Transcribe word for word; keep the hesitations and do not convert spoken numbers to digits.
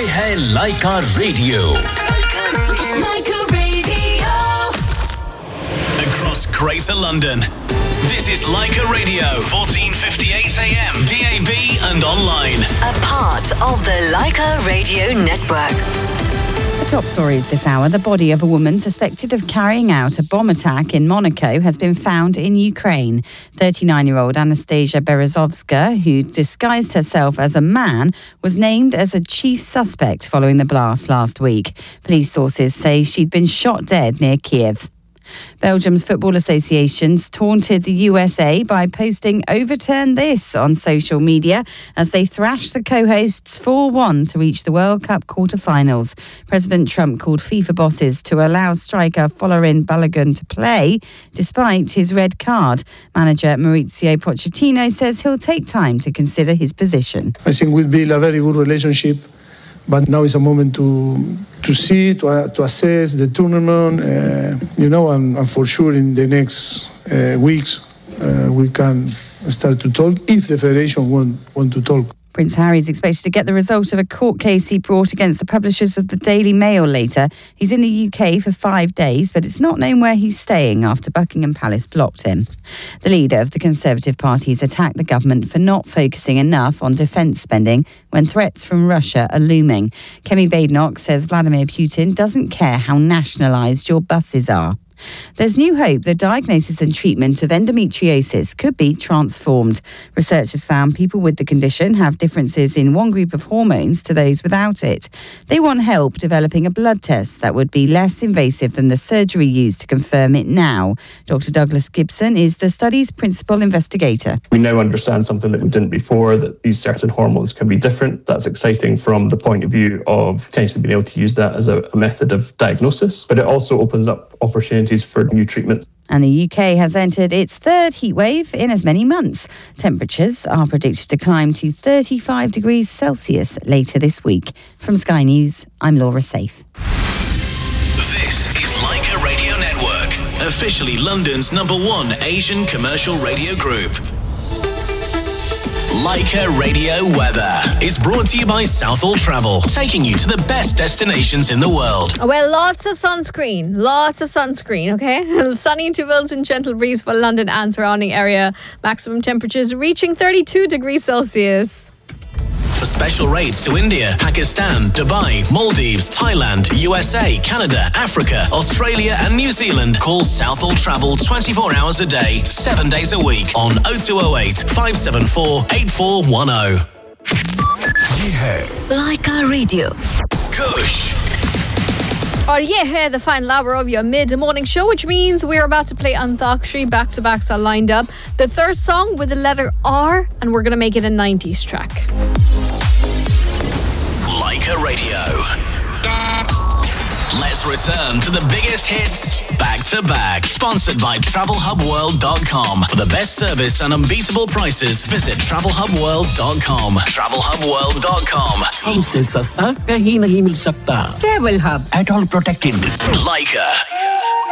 है लाइका radio. Lyca radio across Greater London. This is Laika Radio, fourteen fifty-eight A M, D A B and online. A part of the Laika Radio network. The top stories this hour. The body of a woman suspected of carrying out a bomb attack in Monaco has been found in Ukraine. thirty-nine-year-old Anastasia Berezovska, who disguised herself as a man, was named as a chief suspect following the blast last week. Police sources say she'd been shot dead near Kiev. Belgium's Football Association's taunted the U S A by posting "Overturn this" on social media as they thrashed the co-hosts four one to reach the World Cup quarter-finals. President Trump called FIFA bosses to allow striker Folarin Balogun to play despite his red card. Manager Mauricio Pochettino says he'll take time to consider his position. I think we'll build a very good relationship, but now is a moment to to see, to, uh, to assess the tournament, uh, you know, and, and for sure in the next uh, weeks uh, we can start to talk if the federation want, want to talk. Prince Harry is expected to get the result of a court case he brought against the publishers of the Daily Mail later. He's in the U K for five days, but it's not known where he's staying after Buckingham Palace blocked him. The leader of the Conservative Party has attacked the government for not focusing enough on defence spending when threats from Russia are looming. Kemi Badenoch says Vladimir Putin doesn't care how nationalised your buses are. There's new hope that diagnosis and treatment of endometriosis could be transformed. Researchers found people with the condition have differences in one group of hormones to those without it. They want help developing a blood test that would be less invasive than the surgery used to confirm it now. Doctor Douglas Gibson is the study's principal investigator. We now understand something that we didn't before, that these certain hormones can be different. That's exciting from the point of view of potentially being able to use that as a, a method of diagnosis, but it also opens up opportunities for new treatments. And the U K has entered its third heatwave in as many months. Temperatures are predicted to climb to thirty-five degrees Celsius later this week. From Sky News, I'm Laura Safe. This is Laika Radio Network, officially London's number one Asian commercial radio group. Laika Radio Weather is brought to you by Southall Travel, taking you to the best destinations in the world. Well, lots of sunscreen, lots of sunscreen, okay? Sunny intervals and gentle breeze for London and surrounding area. Maximum temperatures reaching thirty-two degrees Celsius. For special rates to India, Pakistan, Dubai, Maldives, Thailand, U S A, Canada, Africa, Australia and New Zealand, call Southall Travel twenty-four hours a day, seven days a week on oh two oh eight, five seven four, eight four one oh. ये है Laika Radio. Kush. Or yeah, here the final hour of your mid-morning show, which means we're about to play Antakshari. Back-to-backs are lined up. The third song with the letter R, and we're going to make it a nineties track. Laika Radio. Let's return to the biggest hits back to back. Sponsored by travel hub world dot com. For the best service and unbeatable prices, visit travel hub world dot com. travel hub world dot com. हमसे सस्ता कहीं नहीं मिल सकता. Travel Hub. At all protected. Laika.